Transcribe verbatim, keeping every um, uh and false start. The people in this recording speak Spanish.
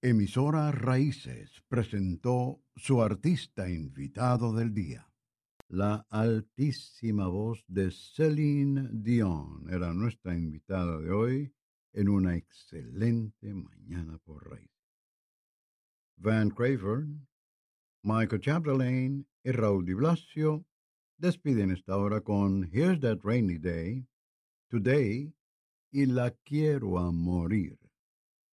Emisora Raíces presentó su artista invitado del día. La altísima voz de Celine Dion era nuestra invitada de hoy en una excelente mañana por Raíces. Van Cravern, Michael Chamberlain y Raúl Di Blasio despiden esta hora con Here's That Rainy Day, Today y La Quiero a Morir.